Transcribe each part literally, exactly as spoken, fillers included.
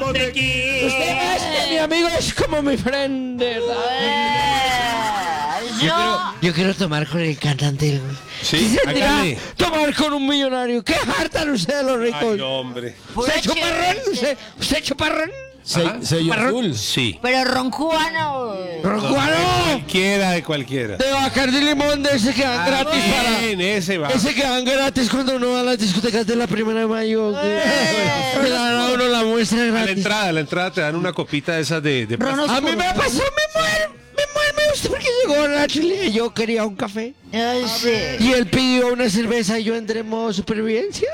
te quiero. Usted es que mi amigo es como mi friend, ¿verdad? Eh, Yo yo... quiero, yo quiero tomar con el cantante. Sí, ¿Qué sentirá hágale. tomar con un millonario? ¿Qué hartan ustedes los ricos? Ay, hombre. ¿Usted chuparrón? ¿Usted, ¿Usted chuparrón? Ajá. Sello Marrón. azul. Sí. Pero ron cubano. ¡Roncuano! Cualquiera de cualquiera. De Bacardi Limón, de ese que dan gratis para... Bien, ese va. Ese que dan gratis cuando uno va a las discotecas de la primera de mayo. Que, que le dan a uno la muestra A la gratis. entrada, a la entrada te dan una copita de esas de, de plástico. A mí me pasó, me muero, me muero, me gusta porque llegó a Chile y yo quería un café. Ay, sí. Y él pidió una cerveza y yo entré en modo supervivencia.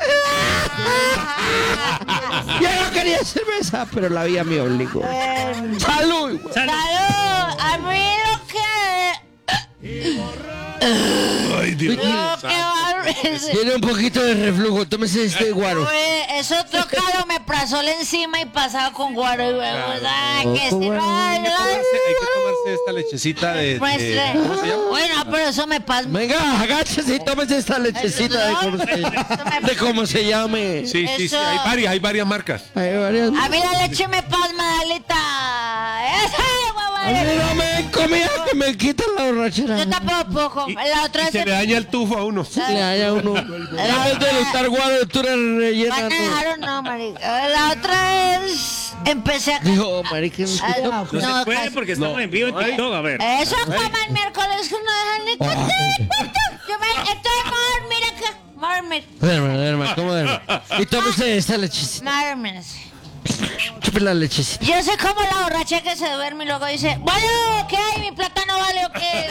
Yo no quería cerveza, pero la vida me obligó. ¡Salud! güey. Salud. A mí lo que... Ay, Dios. Lo que va... Tiene un poquito de reflujo, tómese este guaro. Oye, es otro caro me prazol encima y pasado con guaro y luego, ay, que Con si guaro. no, Hay que tomarse, hay que tomarse esta lechecita de, de- muestre. ¿cómo se llama? Bueno, pero eso me pasa. Venga, agáchese y tómese esta lechecita de cómo se, de cómo se llame. Sí, sí, sí, Eso. hay varias, hay varias marcas. Hay varias. A mí la leche me pasma, Dalita. Esa, A mí mamá. no me den comida que me quitan la borrachera. Yo tampoco puedo comer. La otra Y vez se le daña el tufo a uno. Le haya uno. La vez de estar guaro de tura rellena. Van a no. dejar o no, marica. La otra vez empecé a... Dijo, marica, no Ah, No, se puede casi. porque estamos en vivo en TikTok, a ver. Eso como el miércoles que no dejan ni contar. Yo me... Entonces, amor, mira que... Marmit. Duerma, duerma, ¿cómo duerma? Y tómese esta lechecita. Marmit. Chupe la lechecita. Yo sé como la borracha que se duerme y luego dice, bueno, ¿qué hay? ¿Mi plata no vale o qué?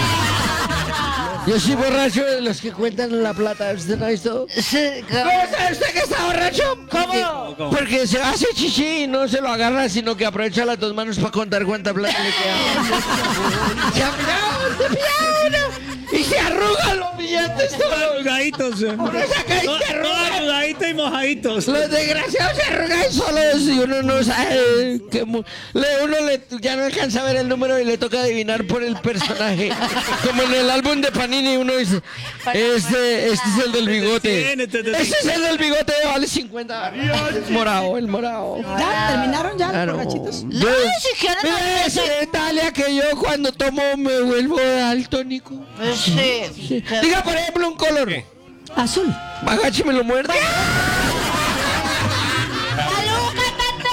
Yo soy borracho de los que cuentan la plata. ¿Usted no ha visto? Sí, ¿Cómo sabe usted que está borracho? ¿Cómo? ¿Cómo? Porque se hace chichi y no se lo agarra, sino que aprovecha las dos manos para contar cuánta plata le queda. Se apillado, se apillado, y se arrugan los billetes Todos todos. arrugaditos. eh. Uno saca y Todos se arruga. todos arrugaditos y mojaditos. Los desgraciados se arrugan solos y uno no sabe que mu- le, uno le, ya no alcanza a ver el número y le toca adivinar por el personaje. Como en el álbum de Panini uno dice, este, este es el del bigote. cien, este es del Este es el del bigote, vale cincuenta. El morado, el morado. ¿Ya? ¿Terminaron ya los Claro. borrachitos? Yo, si quieren mira, también es soy- Italia que yo cuando tomo me vuelvo daltónico. Sí. Sí. Diga, por ejemplo, un color. Azul. Bagachi me lo muerde. ¡Salud, cantante!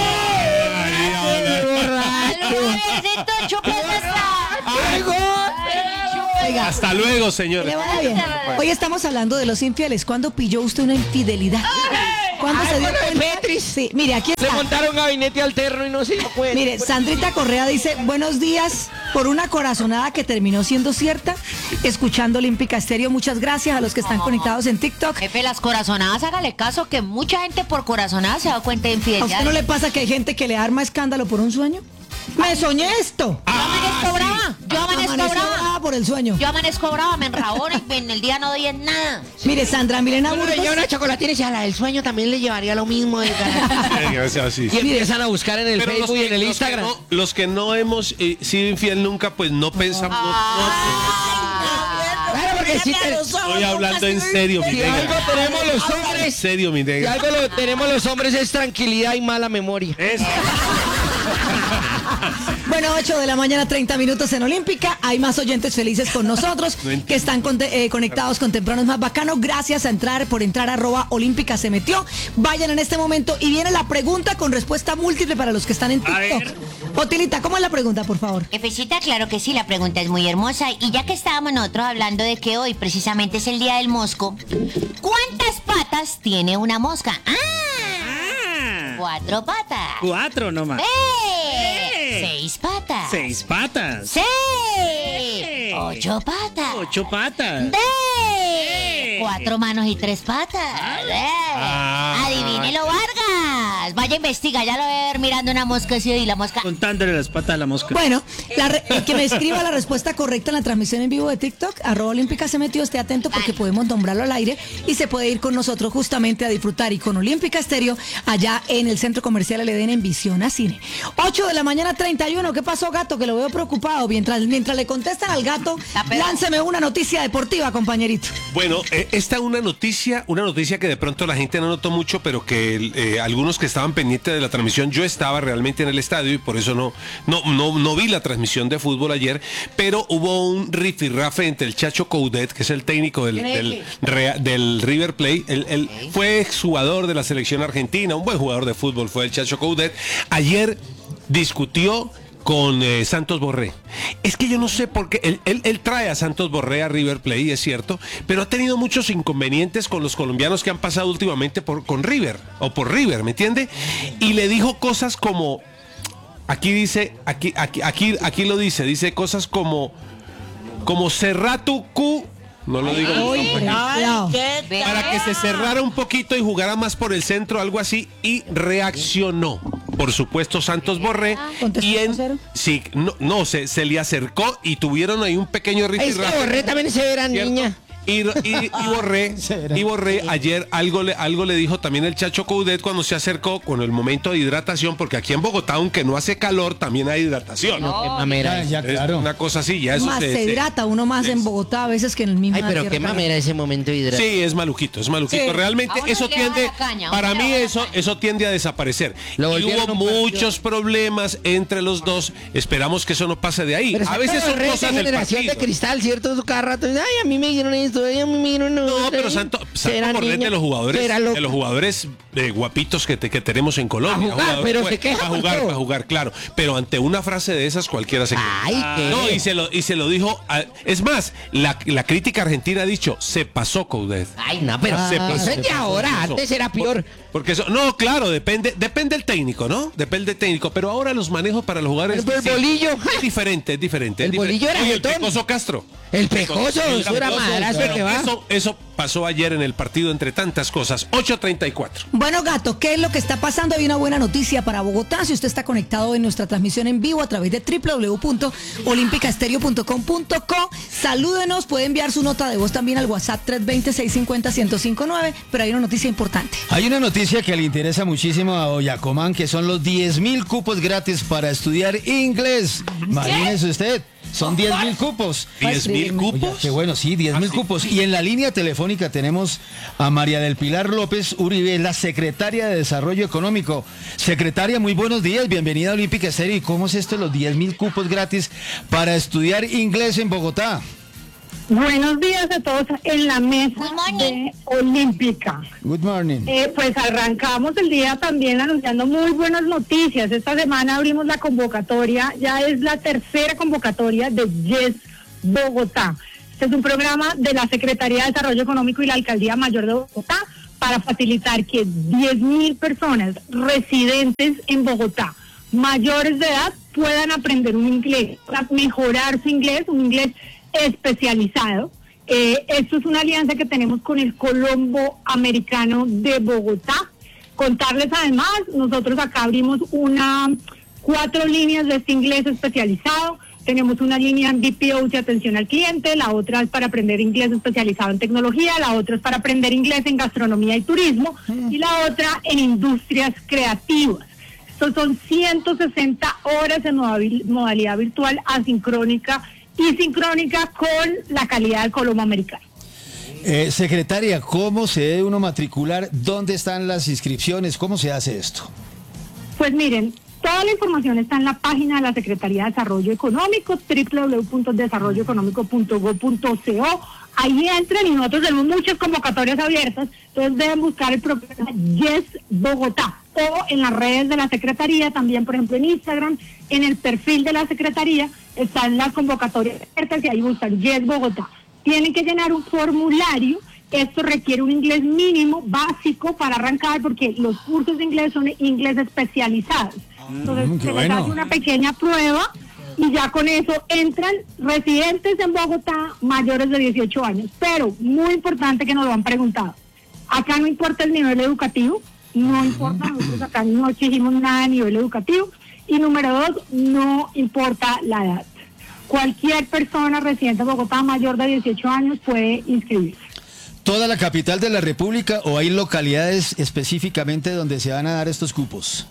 ¡Salud, Javiercito! ¡Chúpese esta! ¡Ay, gol! Oiga, Hasta luego, le señores. vaya bien. Hoy estamos hablando de los infieles. ¿Cuándo pilló usted una infidelidad? ¿Cuándo Ay, se dio bueno, de cuenta? Petris. Sí, mire, aquí Le está. montaron gabinete alterno y no se dio cuenta. Mire, Sandrita Correa dice, buenos días por una corazonada que terminó siendo cierta, escuchando Olímpica Estéreo. Muchas gracias a los que están conectados en TikTok. Jefe, las corazonadas, hágale caso que mucha gente por corazonadas se da cuenta de ¿A infidelidad. usted no le pasa que hay gente que le arma escándalo por un sueño? Me soñé esto. Yo amanezco brava, yo amanezco Amaneció brava. brava por el sueño. Yo amanezco brava, me enrabono y en el día no doy en nada. Mire, Sandra Milena Uno le Burgos. lleva una chocolatina y a la del sueño también le llevaría lo mismo. de cara. Así. Y empiezan a buscar en el Pero los Facebook y que- en el los que Instagram. no- Los que no hemos eh, sido infiel nunca, pues no pensamos. Claro, porque si, te- Estoy hablando en serio, mi si algo negra. tenemos los En hombres, serio, mi si negra. algo lo tenemos los hombres es tranquilidad y mala memoria. Bueno, ocho de la mañana, treinta minutos en Olímpica. Hay más oyentes felices con nosotros No entiendo. que están conte- eh, conectados con Tempranos Más Bacano. Gracias a entrar por entrar arroba Olímpica se metió. Vayan en este momento y viene la pregunta con respuesta múltiple para los que están en A TikTok. ver. Otilita, ¿cómo es la pregunta, por favor? Jefecita, claro que sí, la pregunta es muy hermosa. Y ya que estábamos nosotros hablando de que hoy precisamente es el día del mosco, ¿cuántas patas tiene una mosca? ¡Ah! Ah, Cuatro patas. cuatro nomás. ¡Eh! ¡Eh! Seis patas. Seis patas. ¡Sí! ¡Eh! Ocho patas. Ocho patas. ¡Sí! Cuatro manos y tres patas. ¡Eh! Ah. Adivínelo, Vargas. Vaya, investiga, ya lo voy a ver mirando una mosca así y la mosca. Contándole las patas a la mosca. Bueno, la re- el que me escriba la respuesta correcta en la transmisión en vivo de TikTok, arroba Olímpica se metió, esté atento porque podemos nombrarlo al aire y se puede ir con nosotros justamente a disfrutar y con Olímpica Estéreo allá en el Centro Comercial El Edén en Visión a Cine. ocho de la mañana, treinta y uno. ¿Qué pasó, gato? Que lo veo preocupado. Mientras, mientras le contestan al gato, Está peor. lánceme una noticia deportiva, compañerito. Bueno, eh, esta es una noticia, una noticia que de pronto la gente no notó mucho, pero que eh, algunos que estaban estaban pendientes de la transmisión. Yo estaba realmente en el estadio y por eso no, no, no, no vi la transmisión de fútbol ayer, pero hubo un rifirrafe entre el Chacho Coudet, que es el técnico del, del, del River Plate. Él, él fue exjugador de la selección argentina, un buen jugador de fútbol fue el Chacho Coudet. Ayer discutió con eh, Santos Borré. Es que yo no sé por qué, él, él, él trae a Santos Borré a River Plate, es cierto, pero ha tenido muchos inconvenientes con los colombianos que han pasado últimamente por, con River, o por River, ¿me entiende? Y le dijo cosas como, aquí dice, aquí, aquí, aquí, aquí lo dice, dice cosas como, como cerrá tu cu. No lo digo. Uy, cuidado. Para que se cerrara un poquito y jugara más por el centro, algo así, y reaccionó. Por supuesto, Santos Borré. ¿Contestó Y en, grosero? sí, no, no se, se le acercó y tuvieron ahí un pequeño Es que rifirrafe. Borré también se verá ¿Cierto? niña. Y, y, y Borré, y Borré ayer algo le, algo le dijo también el Chacho Coudet cuando se acercó con el momento de hidratación, porque aquí en Bogotá, aunque no hace calor, también hay hidratación. No, qué mamera. Ya, ya, Es claro. una cosa así, ya eso Más se hidrata uno más en Bogotá a veces que en el mismo. Ay, pero qué mamera ese momento de hidratación. Sí, es maluquito, es maluquito. Sí. Realmente A uno eso le baja tiende, la caña, a uno para le mí baja la eso, caña. eso tiende a desaparecer. Lo Y volvieron hubo un partido. muchos problemas entre los dos. Esperamos que eso no pase de ahí. Pero A veces son Borré es de cosas del generación partido. de cristal, ¿cierto? Cada rato, ay, a mí me dieron esto, ay, a mí me dieron no. No, pero Santo, Santo Borré de los jugadores, de los jugadores eh, guapitos que, te- que tenemos en Colombia. A jugar, Jugador- pero fue- se queja Para por jugar, todo. para jugar, claro. Pero ante una frase de esas cualquiera se queja. Ay, qué. No, y se lo, y se lo dijo. a- es más, la, la crítica argentina ha dicho, se pasó Coudet. Ay, no, pero Se eso pasó, es de ahora, se pasó. antes era peor. Porque eso, no, claro, depende, depende del técnico, ¿no? Depende del técnico, pero ahora los manejos para los jugadores Pero el bolillo. es diferente, es diferente. El es diferente. bolillo era Oye, el jetón. Pecoso Castro. El Pecoso, El eso era Pecoso, madrazo pero que va. Eso, eso pasó ayer en el partido entre tantas cosas. ocho treinta y cuatro. Bueno, Gato, ¿qué es lo que está pasando? Hay una buena noticia para Bogotá. Si usted está conectado en nuestra transmisión en vivo a través de w w w punto olímpica estéreo punto com punto co, salúdenos, puede enviar su nota de voz también al WhatsApp tres dos cero, seis cinco cero, uno cero cinco nueve, pero hay una noticia importante. Hay una noticia que le interesa muchísimo a Oyacomán, que son los diez mil cupos gratis para estudiar inglés. Imagínese usted, son diez mil cupos. ¿diez mil Oiga, cupos? qué bueno, sí, diez mil cupos. Y en la línea telefónica tenemos a María del Pilar López Uribe, la secretaria de Desarrollo Económico. Secretaria, muy buenos días, bienvenida a Olímpica Estéreo. ¿Y cómo es esto, los diez mil cupos gratis para estudiar inglés en Bogotá? Buenos días a todos en la mesa Good morning. de Olímpica. Good morning. Eh, pues arrancamos el día también anunciando muy buenas noticias. Esta semana abrimos la convocatoria, ya es la tercera convocatoria de Yes Bogotá. Este es un programa de la Secretaría de Desarrollo Económico y la Alcaldía Mayor de Bogotá para facilitar que diez mil personas residentes en Bogotá, mayores de edad, puedan aprender un inglés, para mejorar su inglés, un inglés especializado. Eh, esto es una alianza que tenemos con el Colombo Americano de Bogotá. Contarles además, nosotros acá abrimos una cuatro líneas de este inglés especializado. Tenemos una línea en B P O de atención al cliente, la otra es para aprender inglés especializado en tecnología, la otra es para aprender inglés en gastronomía y turismo y la otra en industrias creativas. Estos son ciento sesenta horas en modabil- modalidad virtual asincrónica y sincrónica con la calidad del Colombo Americano. Eh, secretaria, ¿cómo se debe uno matricular? ¿Dónde están las inscripciones? ¿Cómo se hace esto? Pues miren, toda la información está en la página de la Secretaría de Desarrollo Económico, w w w punto desarrollo económico punto gob punto co. Ahí entran y nosotros tenemos muchas convocatorias abiertas, entonces deben buscar el programa Yes Bogotá o en las redes de la Secretaría, también por ejemplo en Instagram, en el perfil de la Secretaría están las convocatorias abiertas y ahí buscan Yes Bogotá. Tienen que llenar un formulario. Esto requiere un inglés mínimo, básico, para arrancar, porque los cursos de inglés son inglés especializados. Entonces, Mm, qué se les bueno. hace una pequeña prueba y ya con eso entran residentes en Bogotá mayores de dieciocho años. Pero, muy importante que nos lo han preguntado, acá no importa el nivel educativo, no importa, nosotros acá no exigimos nada de nivel educativo. Y número dos, no importa la edad. Cualquier persona residente en Bogotá mayor de dieciocho años puede inscribirse. ¿Toda la capital de la República o hay localidades específicamente donde se van a dar estos cupos?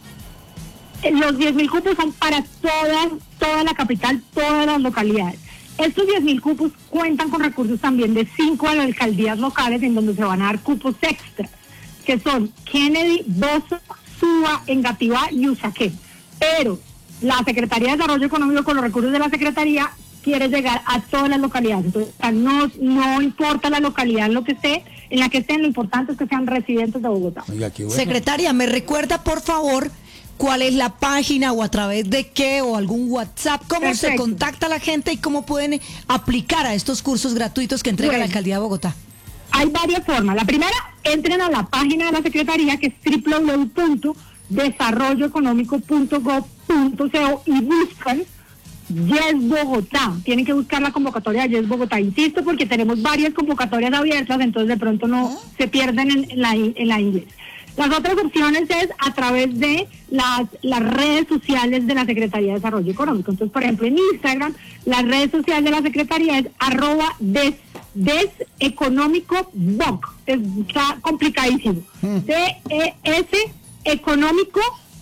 Eh, Los diez mil cupos son para toda, toda la capital, todas las localidades. Estos diez mil cupos cuentan con recursos también de cinco de las alcaldías locales en donde se van a dar cupos extras, que son Kennedy, Bosa, Suba, Engativá y Usaquén. Pero la Secretaría de Desarrollo Económico, con los recursos de la Secretaría, quiere llegar a todas las localidades. Entonces, no, no importa la localidad en lo que esté, en la que estén, lo importante es que sean residentes de Bogotá. Oiga, qué bueno. Secretaria, ¿me recuerda, por favor, cuál es la página o a través de qué o algún WhatsApp? ¿Cómo se Perfecto. contacta a la gente y cómo pueden aplicar a estos cursos gratuitos que entrega la Bueno. Alcaldía de Bogotá? Hay varias formas. La primera, entren a la página de la Secretaría, que es doble u doble u doble u punto desarrollo económico punto gob punto co, y buscan Yes Bogotá. Tienen que buscar la convocatoria de Yes Bogotá, insisto, porque tenemos varias convocatorias abiertas, entonces de pronto no se pierden en, en la, en la inglés. Las otras opciones es a través de las, las redes sociales de la Secretaría de Desarrollo Económico. Entonces, por ejemplo, en Instagram, las redes sociales de la Secretaría es arroba des, deseconómico boc. Está complicadísimo. D E S económico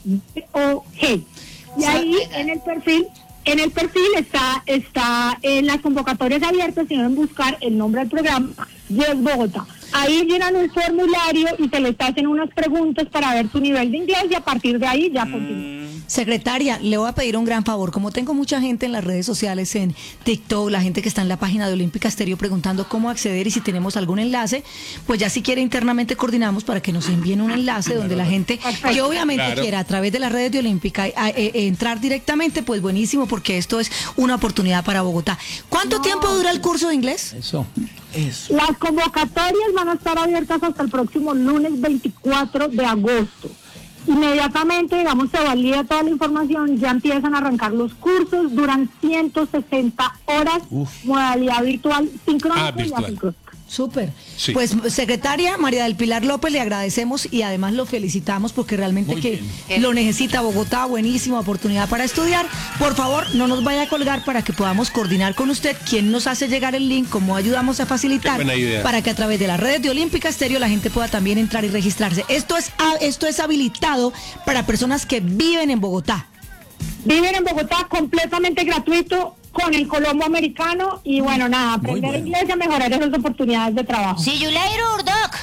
O G. Y ahí en el perfil, en el perfil está, está en las convocatorias abiertas, si deben buscar el nombre del programa, Yes Bogotá. Ahí llenan un formulario y se les hacen unas preguntas para ver su nivel de inglés y a partir de ahí ya continúan. Secretaria, le voy a pedir un gran favor. Como tengo mucha gente en las redes sociales, en TikTok, la gente que está en la página de Olímpica Estéreo preguntando cómo acceder y si tenemos algún enlace, pues ya si quiere internamente coordinamos para que nos envíen un enlace donde la gente que obviamente Claro. quiera a través de las redes de Olímpica eh, eh, entrar directamente, pues buenísimo, porque esto es una oportunidad para Bogotá. ¿Cuánto tiempo dura el curso de inglés? Eso. Eso. Las convocatorias van a estar abiertas hasta el próximo lunes veinticuatro de agosto. Inmediatamente, digamos, se valida toda la información, ya empiezan a arrancar los cursos, duran ciento sesenta horas, Uf. modalidad virtual, sincrónica Ah, y virtual. asincrónica. Súper. Sí. Pues, secretaria María del Pilar López, le agradecemos y además lo felicitamos porque realmente Muy que bien. lo necesita Bogotá, buenísima oportunidad para estudiar. Por favor, no nos vaya a colgar para que podamos coordinar con usted quién nos hace llegar el link, cómo ayudamos a facilitar Qué buena idea. para que a través de las redes de Olímpica Estéreo la gente pueda también entrar y registrarse. Esto es, a- esto es habilitado para personas que viven en Bogotá. Viven en Bogotá completamente gratuito con el Colombo americano y bueno, nada, aprender bueno. inglés y a mejorar esas oportunidades de trabajo. See you later, Urdoc.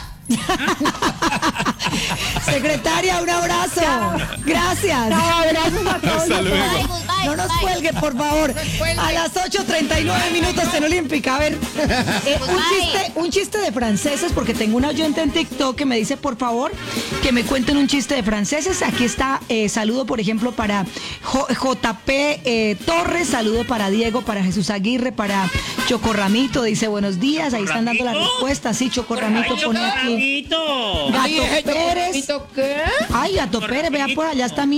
Secretaria, un abrazo. Gracias. Chao, gracias a todos. Hasta luego. Bye, goodbye, No nos goodbye. cuelgue, por favor. A las ocho treinta y nueve minutos en Olímpica. A ver, eh, un, chiste, un chiste de franceses, porque tengo una oyente en TikTok que me dice, por favor, que me cuenten un chiste de franceses. Aquí está, eh, saludo, por ejemplo, para Jo- J P eh, Torres, saludo para Diego, para Jesús Aguirre, para Chocorramito. Dice, buenos días. Ahí están dando la respuesta. Sí, Chocorramito pone aquí. Gato Pérez. Ay, Gato Pérez, vea por allá está mi